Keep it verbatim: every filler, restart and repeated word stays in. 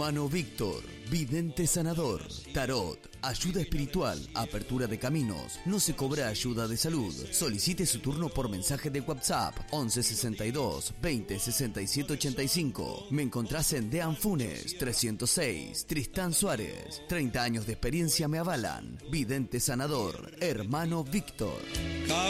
Hermano Víctor, vidente sanador, tarot, ayuda espiritual, apertura de caminos. No se cobra ayuda de salud. Solicite su turno por mensaje de WhatsApp once sesenta y dos veinte sesenta y siete ochenta y cinco. Me encontrás en Dean Funes trescientos seis, Tristán Suárez. treinta años de experiencia me avalan. Vidente sanador, Hermano Víctor.